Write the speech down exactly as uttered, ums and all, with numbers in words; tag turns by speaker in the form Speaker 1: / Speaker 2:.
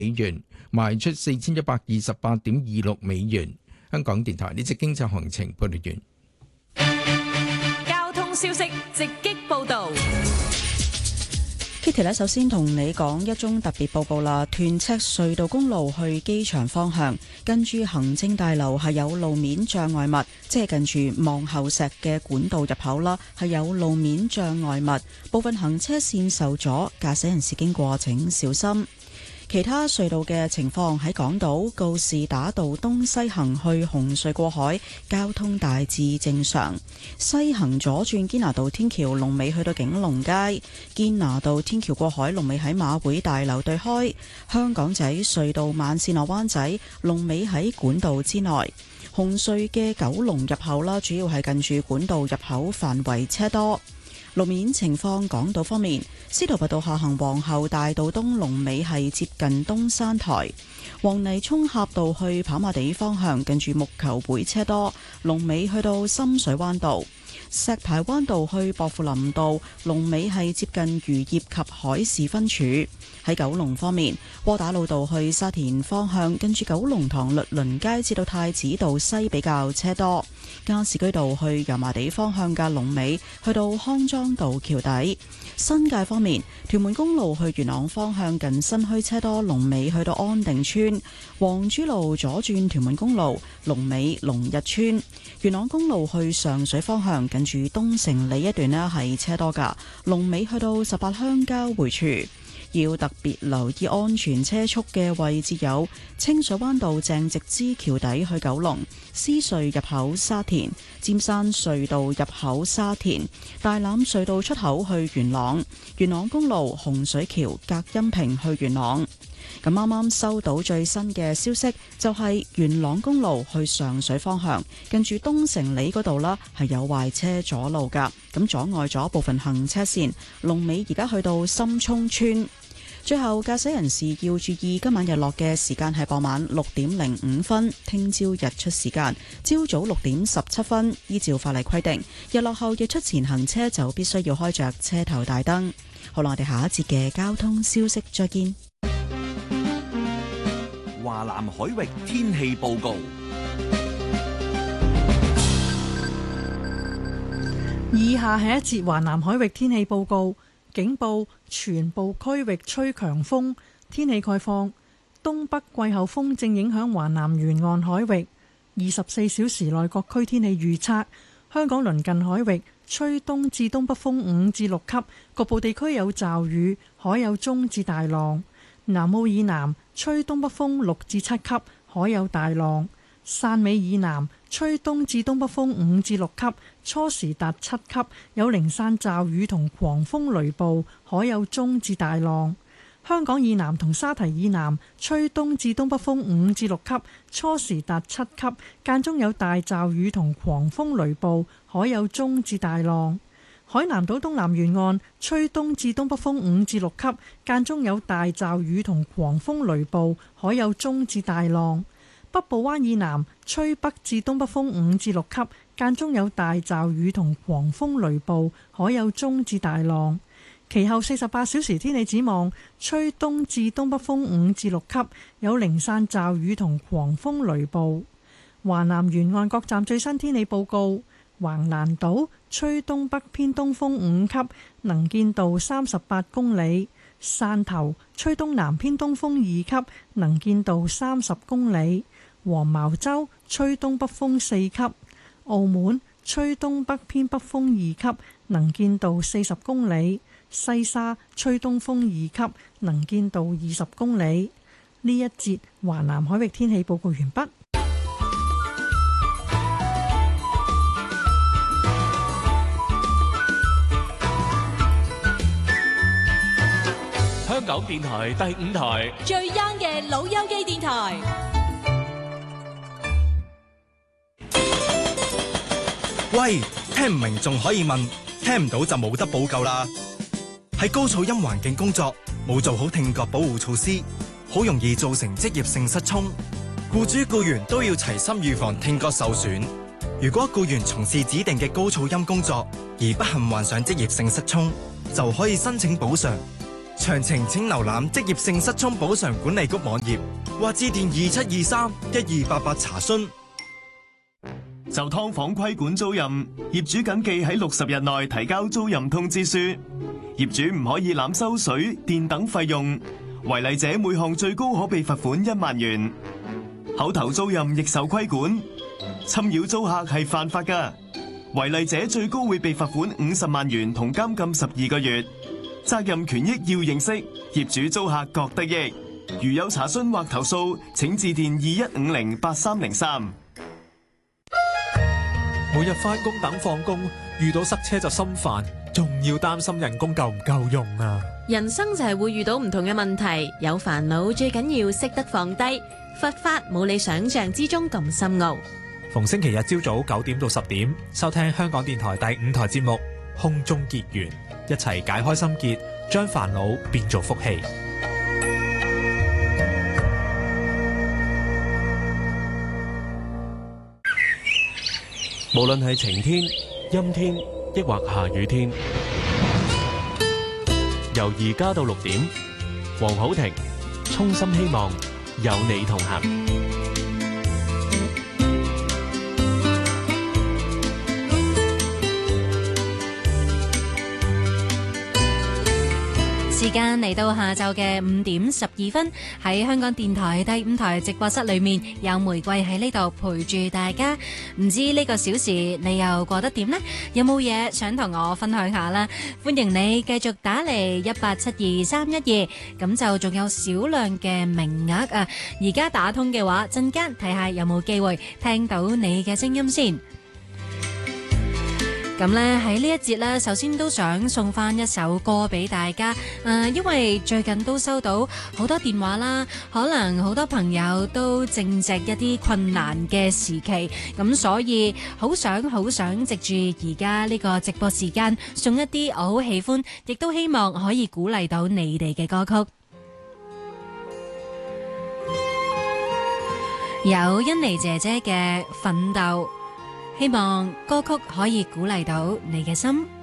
Speaker 1: 美元，賣出四千一百二十八點二六美元。香港電台呢節經濟行情報道完。
Speaker 2: 交通消息直擊報道。
Speaker 3: Kitty 咧，首先同你講一宗特別報告啦。屯赤隧道公路去機場方向，跟住行政大樓係有路面障礙物，即係近住望后石嘅管道入口啦，係有路面障礙物，部分行車線受阻，駕駛人士經過請小心。其他隧道嘅情況喺港島告士打道東西行去紅隧過海，交通大致正常。西行左轉堅拿道天橋龍尾去到景隆街，堅拿道天橋過海龍尾喺馬會大樓對開。香港仔隧道慢線落灣仔龍尾喺管道之內。紅隧嘅九龍入口啦，主要係近住管道入口範圍車多。路面情況，港島方面，司徒拔道下行皇后大道東龍尾係接近東山台，黃泥涌峽道去跑馬地方向近住木球會車多，龍尾去到深水灣道。石排灣道去薄扶林道龍尾係接近漁業及海事分署。喺九龍方面，窩打老道去沙田方向近住九龍塘律倫街至到太子道西比較車多。加士居道去油麻地方向嘅龍尾去到康莊道橋底。新界方面，屯門公路去元朗方向近新墟車多，龍尾去到安定村。黃珠路左轉屯門公路龍尾龍日村。元朗公路去上水方向近住東城里一段呢係車多噶，龍尾去到十八鄉交匯處。要特別留意安全車速嘅位置有清水灣道鄭直支橋底去九龍、獅隧入口沙田、尖山隧道入口沙田、大欖隧道出口去元朗、元朗公路洪水橋隔音屏去元朗。咁啱啱收到最新嘅消息，就係元朗公路去上水方向，近住東城里嗰度啦，係有壞車阻路噶，咁阻礙咗部分行車線。龍尾而家去到深涌村。最後，駕駛人士要注意，今晚日落嘅時間係傍晚六點零五分，聽朝日出時間朝早六點十七分。依照法例規定，日落後日出前行車就必須要開着車頭大燈。好啦，我哋下一節嘅交通消息再見。
Speaker 4: 華南海域天氣報告。
Speaker 5: 以下係一節華南海域天氣報告。警報：全部區域吹強風。天氣概況：東北季候風正影響華南沿岸海域。二十四小時內各區天氣預測：香港鄰近海域吹東至東北風五至六級，局部地區有驟雨，海有中至大浪。南澳以南吹東北風六至七級，海有大浪。汕尾以南吹東至東北風五至六級，初時達七級，有零散驟雨同狂風雷暴，海有中至大浪。香港以南同沙堤以南吹東至東北風五至六級，初時達七級，間中有大驟雨同狂風雷暴，海有中至大浪。海南島東南沿岸吹東至東北風五至六級，間中有大驟雨同狂風雷暴，海有中至大浪。北部灣以南吹北至東北風五至六級，間中有大驟雨同狂風雷暴，海有中至大浪。其後四十八小時天氣展望，吹東至東北風五至六級，有零散驟雨同狂風雷暴。華南沿岸各站最新天氣報告：橫瀾島吹東北偏東風五級，能見度三十八公里；汕頭吹東南偏東風二級，能見度三十公里；黃茅洲吹東北風四級；澳門吹東北偏北風二級，能見度四十公里；西沙吹東風二級，能見度二十公里。呢一節華南海域天氣報告完畢。
Speaker 6: 香港電台第五台
Speaker 2: 最 young 嘅老友記電台。
Speaker 7: 喂，聽唔明仲可以問，聽唔到就冇得補救啦。喺高噪音環境工作，冇做好聽覺保護措施，好容易造成職業性失聰。僱主僱員都要齊心預防聽覺受損。如果僱員從事指定嘅高噪音工作而不幸患上職業性失聰，就可以申請補償。 詳情請瀏覽職業性失聰補償管理局網頁或致電二七二三一二八八查詢。
Speaker 6: 就劏房規管租賃，業主謹記喺六十日內提交租賃通知書。業主唔可以濫收水電等費用，違例者每項最高可被罰款一萬元。口頭租賃亦受規管，侵擾租客係犯法㗎，違例者最高會被罰款五十萬元同監禁十二個月。責任權益要認識，業主租客各得益。如有查詢或投訴，請致電二一五零八三零三。
Speaker 8: 每日返工等放工，遇到塞車就心煩，仲要擔心人工夠唔夠用啊！
Speaker 9: 人生就係會遇到唔同嘅問題，有煩惱最緊要識得放低。佛法冇你想象之中咁深奧。
Speaker 8: 逢星期日朝早九點到十點，收聽香港電台第五台節目《空中結緣》，一齊解開心結，將煩惱變做福氣。
Speaker 6: 無論係晴天、陰天，抑或下雨天，由而家到六點，黃好庭衷心希望有你同行。
Speaker 2: 時間嚟到下晝嘅五點十二分，喺香港電台第五台直播室裏面，有玫瑰喺呢度陪住大家。唔知呢個小時你又過得點呢？有冇嘢想同我分享下啦？歡迎你繼續打嚟一八七二三一二，咁就仲有少量嘅名額啊！而家打通嘅話，陣間睇下有冇機會聽到你嘅聲音先。咁咧喺呢一節咧，首先都想送翻一首歌俾大家。誒、呃，因為最近都收到好多電話啦，可能好多朋友都正值一啲困難嘅時期，咁所以好想好想藉住而家呢個直播時間，送一啲我好喜歡，亦都希望可以鼓勵到你哋嘅歌曲。有欣妮姐姐嘅奮鬥。希望歌曲可以鼓勵到你嘅心。